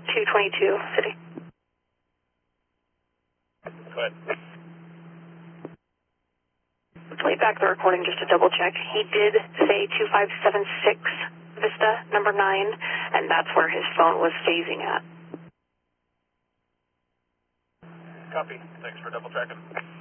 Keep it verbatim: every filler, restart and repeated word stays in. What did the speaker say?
two twenty-two, City. Go ahead. Play back the recording just to double check. He did say two five seven six Vista, number nine, and that's where his phone was phasing at. Copy. Thanks for double checking.